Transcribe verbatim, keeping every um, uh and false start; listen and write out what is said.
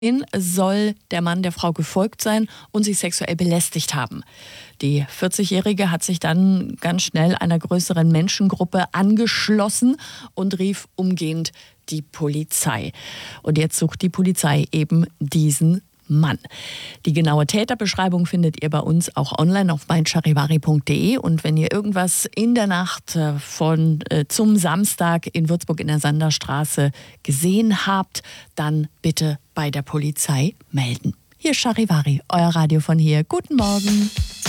soll der Mann der Frau gefolgt sein und sie sexuell belästigt haben. Die vierzigjährige hat sich dann ganz schnell einer größeren Menschengruppe angeschlossen und rief umgehend die Polizei. Und jetzt sucht die Polizei eben diesen Mann. Die genaue Täterbeschreibung findet ihr bei uns auch online auf mein charivari punkt de. Und wenn ihr irgendwas in der Nacht von äh, zum Samstag in Würzburg in der Sanderstraße gesehen habt, dann bitte bei der Polizei melden. Hier ist Charivari, euer Radio von hier. Guten Morgen.